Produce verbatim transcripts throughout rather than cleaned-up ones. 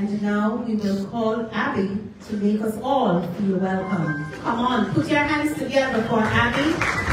And now we will call Abby to make us all feel welcome. Come on, put your hands together for Abby.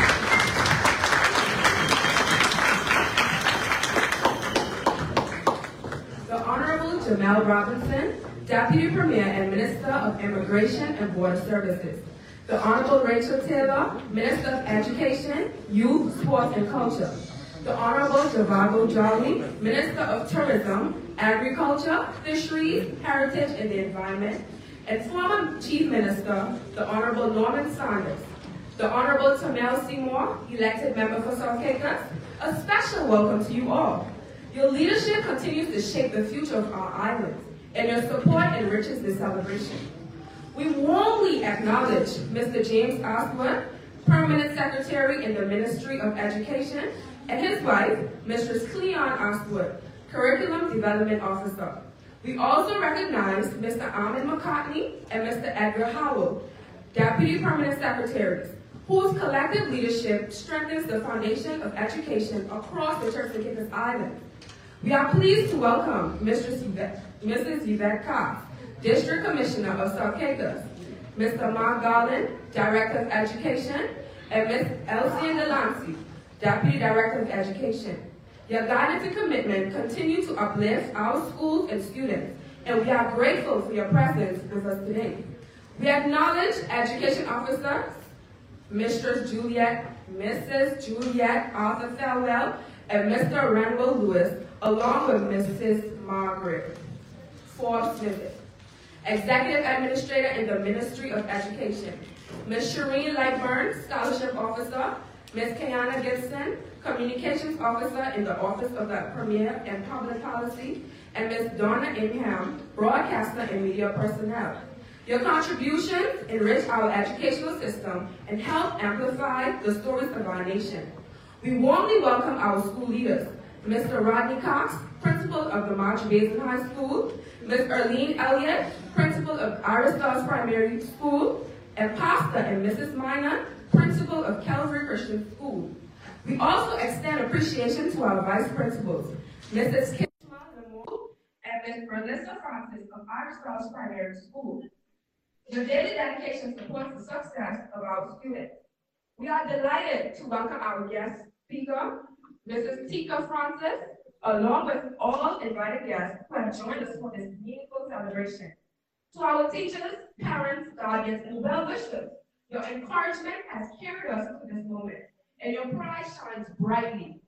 The Honorable Jamel Robinson, Deputy Premier and Minister of Immigration and Border Services. The Honorable Rachel Taylor, Minister of Education, Youth, Sports and Culture. The Honorable Javago Jolly, Minister of Tourism, Agriculture, Fisheries, Heritage and the Environment, and former Chief Minister, the Honorable Norman Saunders. The Honorable Tamel Seymour, elected member for South Caicos, a special welcome to you all. Your leadership continues to shape the future of our island, and your support enriches this celebration. We warmly acknowledge Mister James Osgood, Permanent Secretary in the Ministry of Education, and his wife, Mistress Cleon Osgood, Curriculum Development Officer. We also recognize Mister Ahmed McCartney and Mister Edgar Howell, Deputy Permanent Secretaries, whose collective leadership strengthens the foundation of education across the Turks and Caicos Islands. We are pleased to welcome Mistress Yvette, Missus Yvette Cox, District Commissioner of South Caicos, Mister Mark Garland, Director of Education, and Miz Elsie Delancey, Deputy Director of Education. Your guidance and commitment continue to uplift our schools and students, and we are grateful for your presence with us today. We acknowledge Education Officer, Mistress Juliet, Missus Juliet Arthur Thelwell, and Mister Renwell Lewis, along with Missus Margaret Forbes-Smith, Executive Administrator in the Ministry of Education, Miz Shireen Lightburn, Scholarship Officer, Miz Kayana Gibson, Communications Officer in the Office of the Premier and Public Policy, and Miz Donna Ingham, Broadcaster and Media Personnel. Your contributions enrich our educational system and help amplify the stories of our nation. We warmly welcome our school leaders, Mister Rodney Cox, Principal of the March Basin High School, Miz Erlene Elliott, Principal of Aristotle Primary School, and Pastor and Missus Minor, Principal of Calvary Christian School. We also extend appreciation to our Vice Principals, Missus Kishma Lamou and Miz Melissa Francis of Aristotle Primary School. Your daily dedication supports the success of our students. We are delighted to welcome our guest speaker, Missus Tika Francis, along with all invited guests who have joined us for this meaningful celebration. To our teachers, parents, guardians, and well-wishers, your encouragement has carried us to this moment, and your pride shines brightly